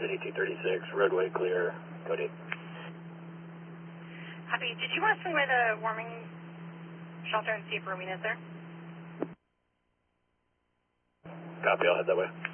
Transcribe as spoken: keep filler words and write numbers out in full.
City two thirty-six, roadway clear, code eight. Copy. Did you want to swing by the warming shelter and see if Rowena is there? Copy, I'll head that way.